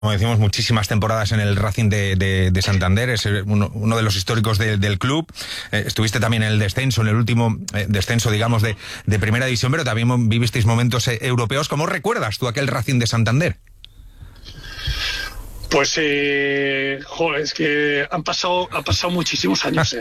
Como decimos, muchísimas temporadas en el Racing de Santander, es uno de los históricos del club. Estuviste también en el descenso, en el último descenso, digamos, de primera división, pero también vivisteis momentos europeos. ¿Cómo recuerdas tú aquel Racing de Santander? Pues, es que han pasado muchísimos años,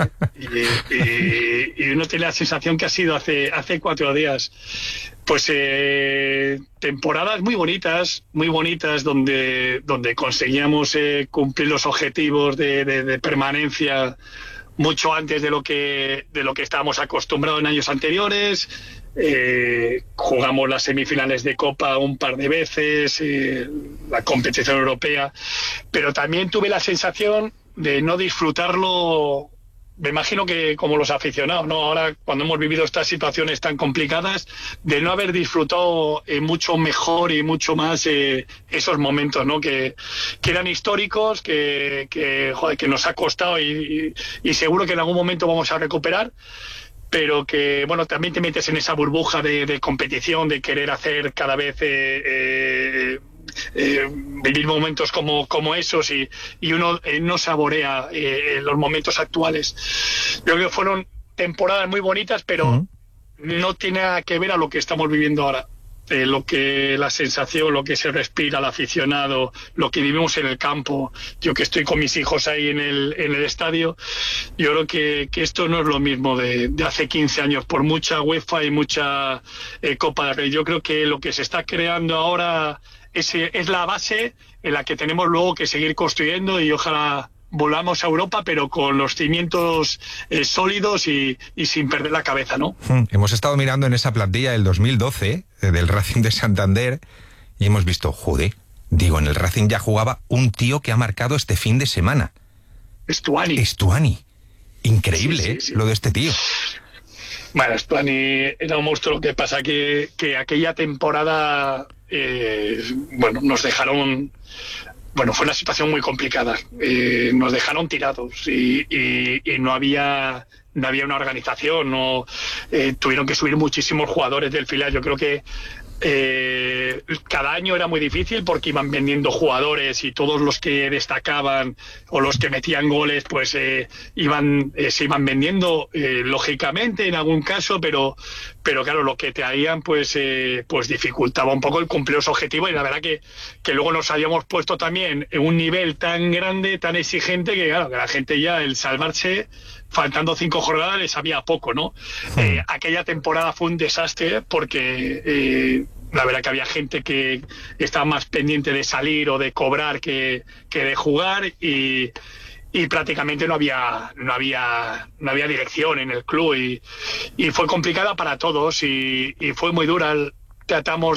y uno tiene la sensación que ha sido hace 4 días. Pues temporadas muy bonitas, donde conseguíamos cumplir los objetivos de permanencia mucho antes de lo que estábamos acostumbrados en años anteriores. Jugamos las semifinales de Copa un par de veces, la competición europea, pero también tuve la sensación de no disfrutarlo. Me imagino que como los aficionados, ¿no? Ahora, cuando hemos vivido estas situaciones tan complicadas, de no haber disfrutado mucho mejor y mucho más esos momentos, ¿no? Que eran históricos, que nos ha costado y seguro que en algún momento vamos a recuperar, pero que, bueno, también te metes en esa burbuja de competición, de querer hacer cada vez vivir momentos como esos, y uno no saborea los momentos actuales. Yo creo que fueron temporadas muy bonitas, pero no tiene nada que ver a lo que estamos viviendo ahora. La sensación, lo que se respira al aficionado, lo que vivimos en el campo. Yo que estoy con mis hijos ahí en el estadio, yo creo que esto no es lo mismo de hace 15 años, por mucha UEFA y mucha Copa del Rey. Yo creo que lo que se está creando ahora es la base en la que tenemos luego que seguir construyendo, y ojalá volvamos a Europa, pero con los cimientos sólidos y sin perder la cabeza, ¿no? Hemos estado mirando en esa plantilla del 2012 del Racing de Santander y hemos visto, joder, digo, en el Racing ya jugaba un tío que ha marcado este fin de semana. Estuani. Increíble, sí. Lo de este tío. Bueno, Estuani era un monstruo. Lo que pasa que aquella temporada, nos dejaron... Bueno, fue una situación muy complicada. Nos dejaron tirados y no había una organización. Tuvieron que subir muchísimos jugadores del filial. Yo creo que cada año era muy difícil porque iban vendiendo jugadores, y todos los que destacaban o los que metían goles pues se iban vendiendo, lógicamente en algún caso, pero claro, lo que te harían pues dificultaba un poco el cumplir los objetivos. Y la verdad que luego nos habíamos puesto también en un nivel tan grande, tan exigente, que claro, que la gente ya, el salvarse faltando 5 jornadas, les sabía poco, ¿no? Aquella temporada fue un desastre porque la verdad que había gente que estaba más pendiente de salir o de cobrar que de jugar, y prácticamente no había dirección en el club, y fue complicada para todos, y fue muy dura. Tratamos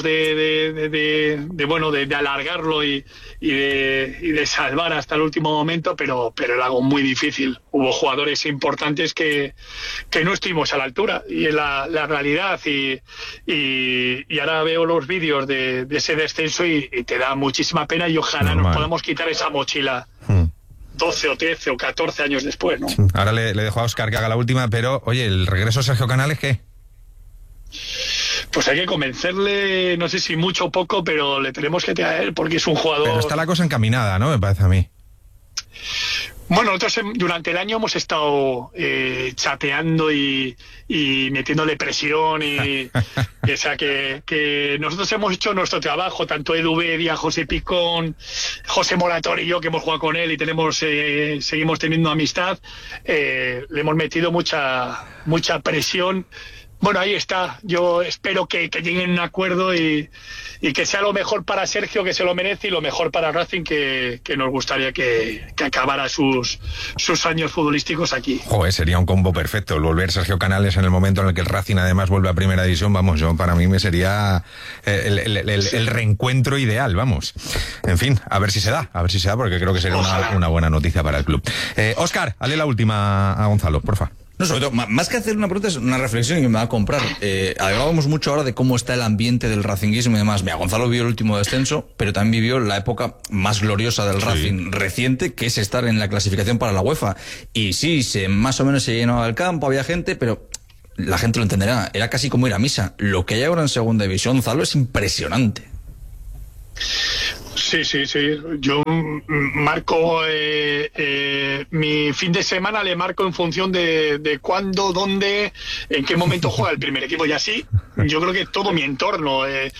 de alargarlo y de salvar hasta el último momento, pero era algo muy difícil. Hubo jugadores importantes que no estuvimos a la altura, y es la realidad, y ahora veo los vídeos de ese descenso y te da muchísima pena, y ojalá nos podamos quitar esa mochila 12 o 13 o 14 años después, ¿no? Ahora le dejo a Óscar que haga la última, pero oye, ¿el regreso de Sergio Canales qué? Pues hay que convencerle, no sé si mucho o poco, pero le tenemos que traer, porque es un jugador... Pero está la cosa encaminada, ¿no? Me parece a mí. Bueno, nosotros durante el año hemos estado chateando y metiéndole presión, o sea que nosotros hemos hecho nuestro trabajo, tanto Edu Bedia, José Picón, José Morator y yo, que hemos jugado con él y seguimos teniendo amistad. Le hemos metido mucha presión. Bueno, ahí está. Yo espero que lleguen a un acuerdo y que sea lo mejor para Sergio, que se lo merece, y lo mejor para Racing, que nos gustaría que acabara sus años futbolísticos aquí. Joder, sería un combo perfecto el volver Sergio Canales en el momento en el que el Racing además vuelve a Primera División. Vamos, para mí me sería el reencuentro ideal, vamos. En fin, a ver si se da, porque creo que sería una buena noticia para el club. Óscar, hazle la última a Gonzalo, porfa. No, sobre todo, más que hacer una pregunta, es una reflexión que me va a comprar. Hablábamos mucho ahora de cómo está el ambiente del racinguismo y demás. Mira, Gonzalo vivió el último descenso, pero también vivió la época más gloriosa del Racing reciente, que es estar en la clasificación para la UEFA. Y sí, más o menos se llenaba el campo, había gente, pero la gente lo entenderá. Era casi como ir a misa. Lo que hay ahora en Segunda División, Gonzalo, es impresionante. Sí. Yo marco mi fin de semana, le marco en función de cuándo, dónde, en qué momento juega el primer equipo. Y así, yo creo que todo mi entorno.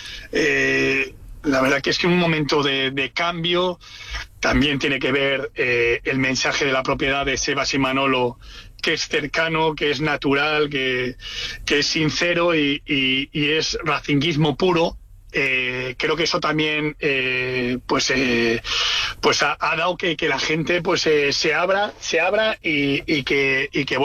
La verdad que es que un momento de cambio también tiene que ver el mensaje de la propiedad de Sebas y Manolo, que es cercano, que es natural, que es sincero y es racinguismo puro. Creo que eso también pues ha dado que la gente pues se abra y que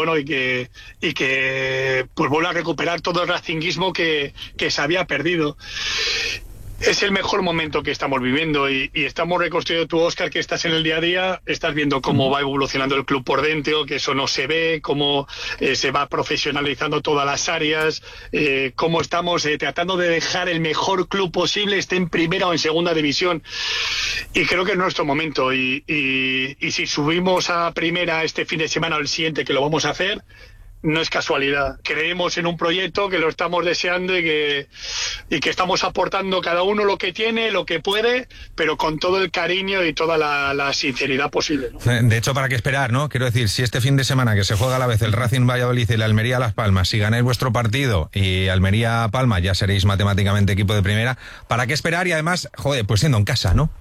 pues vuelva a recuperar todo el racinguismo que se había perdido. Es el mejor momento que estamos viviendo y estamos reconstruyendo. Tú, Óscar, que estás en el día a día, estás viendo cómo va evolucionando el club por dentro, que eso no se ve, cómo se va profesionalizando todas las áreas, cómo estamos tratando de dejar el mejor club posible, esté en primera o en segunda división. Y creo que es nuestro momento. Y si subimos a primera este fin de semana o el siguiente, que lo vamos a hacer, no es casualidad. Creemos en un proyecto que lo estamos deseando y que estamos aportando cada uno lo que tiene, lo que puede, pero con todo el cariño y toda la sinceridad posible, ¿no? De hecho, ¿para qué esperar, no? Quiero decir, si este fin de semana que se juega a la vez el Racing Valladolid y la Almería Las Palmas, si ganáis vuestro partido y Almería Palma ya seréis matemáticamente equipo de primera, ¿para qué esperar? Y además, joder, pues siendo en casa, ¿no?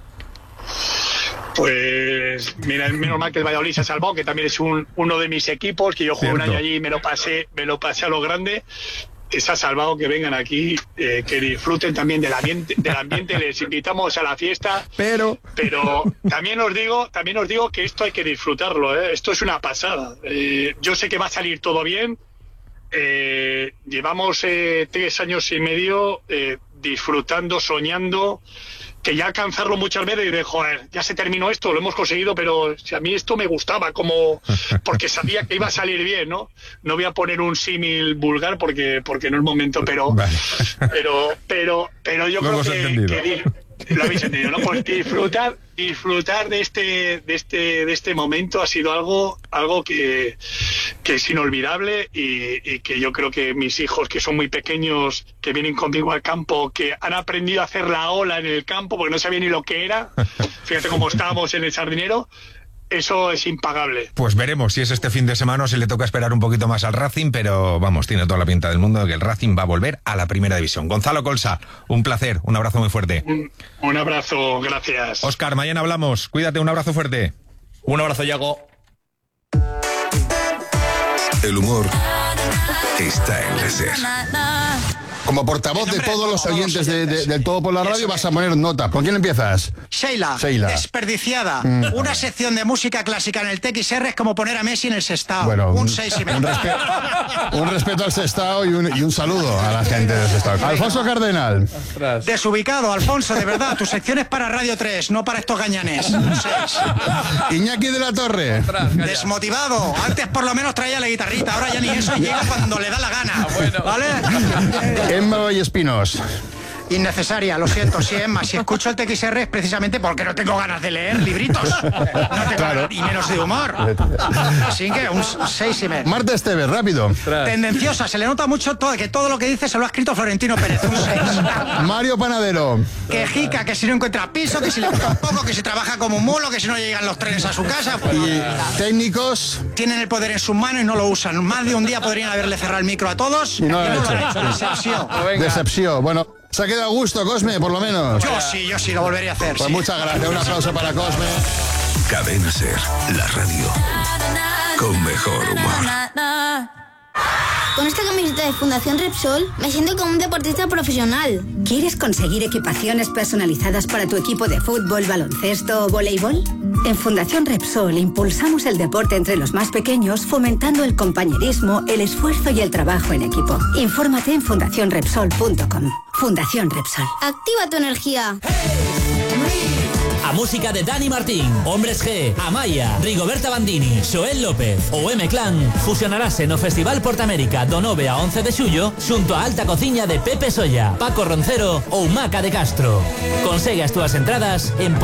Pues mira, menos mal que el Valladolid se ha salvado, que también es uno de mis equipos, que yo jugué un año allí y me lo pasé a lo grande. Se ha salvado, que vengan aquí, que disfruten también del ambiente, les invitamos a la fiesta. Pero también os digo que esto hay que disfrutarlo, ¿eh? Esto es una pasada. Yo sé que va a salir todo bien. Llevamos 3 años y medio disfrutando, soñando, que ya alcanzarlo muchas veces y de joder, ya se terminó esto, lo hemos conseguido, pero si a mí esto me gustaba, porque sabía que iba a salir bien, ¿no? No voy a poner un símil vulgar porque no es momento, pero vale. pero yo creo que lo habéis entendido, ¿no? Pues disfrutar de este momento ha sido algo que es inolvidable y que yo creo que mis hijos, que son muy pequeños, que vienen conmigo al campo, que han aprendido a hacer la ola en el campo porque no sabían ni lo que era, fíjate cómo estábamos en el Sardinero. Eso es impagable. Pues veremos si es este fin de semana o si le toca esperar un poquito más al Racing, pero vamos, tiene toda la pinta del mundo de que el Racing va a volver a la primera división. Gonzalo Colsa, un placer, un abrazo muy fuerte. Un abrazo, gracias. Óscar, mañana hablamos, cuídate, un abrazo fuerte. Un abrazo, Yago. El humor está en la SER. Como portavoz de todos los oyentes del Todo por la Radio, vas a poner nota. ¿Con quién empiezas? Sheila. Desperdiciada. Una sección de música clásica en el TXR es como poner a Messi en el Sestao. Bueno, un 6,5. Un respeto al Sestao y un saludo a la gente del Sestao. Alfonso Cardenal. Desubicado, Alfonso, de verdad. Tu sección es para Radio 3, no para estos gañanes. Un 6. Iñaki de la Torre. Desmotivado. Antes por lo menos traía la guitarrita, ahora ya ni eso, y llega cuando le da la gana. ¿Vale? Emma Vallespinos. Innecesaria, lo siento, sí, Emma. Si escucho el TXR es precisamente porque no tengo ganas de leer libritos. No tengo ganas, y menos de humor. Así que un 6,5. Marta Esteves, rápido. Tendenciosa, se le nota mucho que todo lo que dice se lo ha escrito Florentino Pérez. Un 6. Mario Panadero. Quejica, que si no encuentra piso, que si le gusta un poco, que si trabaja como un mulo, que si no llegan los trenes a su casa. Y técnicos. Tienen el poder en sus manos y no lo usan. Más de un día podrían haberle cerrado el micro a todos. Y no lo han hecho. Decepción. Decepción. Bueno, se ha quedado a gusto, Cosme, por lo menos. Yo sí, lo volvería a hacer. Pues sí. Muchas gracias, un aplauso para Cosme. Cadena SER, la radio con mejor humor. Con esta camiseta de Fundación Repsol me siento como un deportista profesional. ¿Quieres conseguir equipaciones personalizadas para tu equipo de fútbol, baloncesto o voleibol? En Fundación Repsol impulsamos el deporte entre los más pequeños, fomentando el compañerismo, el esfuerzo y el trabajo en equipo. Infórmate en fundacionrepsol.com. Fundación Repsol. Activa tu energía. A música de Dani Martín, Hombres G, Amaya, Rigoberta Bandini, Xoel López ou M-Clan fusionarase no Festival Portamérica do 9 a 11 de xullo xunto a alta cociña de Pepe Solla, Paco Roncero ou Maca de Castro. Consegue as túas entradas en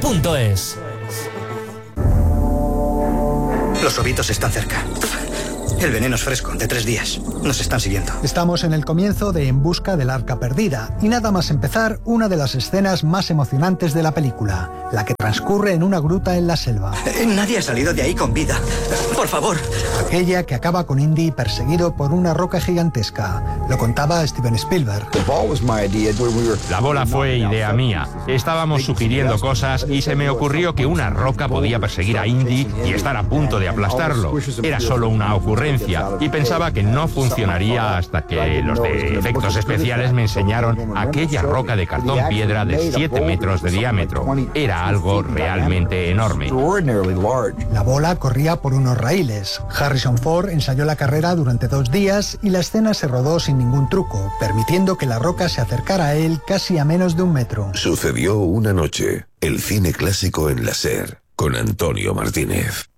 portamérica.es. Los ovitos están cerca. El veneno es fresco, de 3 días. Nos están siguiendo. Estamos en el comienzo de En busca del arca perdida, y nada más empezar, una de las escenas más emocionantes de la película, la que transcurre en una gruta en la selva. Nadie ha salido de ahí con vida. Por favor. Aquella que acaba con Indy perseguido por una roca gigantesca. Lo contaba Steven Spielberg. La bola fue idea mía. Estábamos sugiriendo cosas y se me ocurrió que una roca podía perseguir a Indy y estar a punto de aplastarlo. Era solo una ocurrencia y pensaba que no funcionaría hasta que los de efectos especiales me enseñaron aquella roca de cartón piedra de 7 metros de diámetro. Era algo realmente enorme. La bola corría por unos raíles. Harrison Ford ensayó la carrera durante 2 días y la escena se rodó sin ningún truco, permitiendo que la roca se acercara a él casi a menos de 1 metro. Sucedió una noche. El cine clásico en la SER, con Antonio Martínez.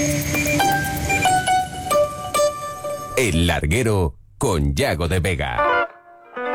El Larguero con Yago de Vega.